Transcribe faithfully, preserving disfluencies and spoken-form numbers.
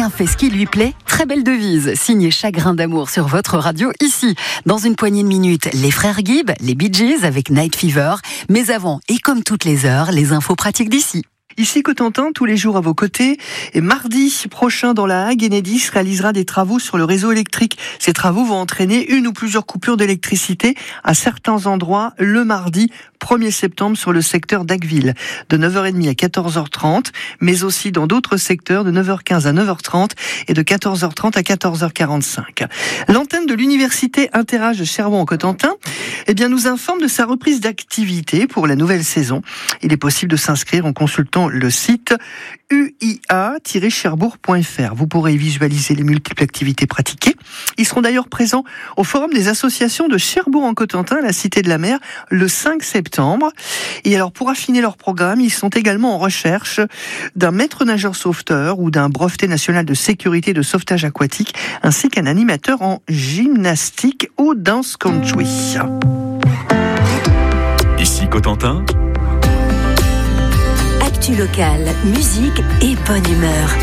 Chacun fait ce qui lui plaît. Très belle devise, signée Chagrin d'amour sur votre radio ici. Dans une poignée de minutes, les frères Gibb, les Bee Gees avec Night Fever. Mais avant, et comme toutes les heures, les infos pratiques d'ici. Ici Cotentin, tous les jours à vos côtés. Et mardi prochain, dans la Hague, Enedis réalisera des travaux sur le réseau électrique. Ces travaux vont entraîner une ou plusieurs coupures d'électricité à certains endroits le mardi premier septembre sur le secteur d'Agueville, de neuf heures trente à quatorze heures trente, mais aussi dans d'autres secteurs de neuf heures quinze à neuf heures trente et de quatorze heures trente à quatorze heures quarante-cinq. L'antenne de l'université Interage de Cherbourg en Cotentin, eh bien, nous informe de sa reprise d'activité pour la nouvelle saison. Il est possible de s'inscrire en consultant le site u i a tiret cherbourg point f r. Vous pourrez y visualiser les multiples activités pratiquées. Ils seront d'ailleurs présents au Forum des associations de Cherbourg en Cotentin, la Cité de la Mer, le cinq septembre. Et alors, pour affiner leur programme, ils sont également en recherche d'un maître nageur sauveteur ou d'un breveté national de sécurité de sauvetage aquatique, ainsi qu'un animateur en gymnastique au dance country. Ici Cotentin. Actu locale, musique et bonne humeur.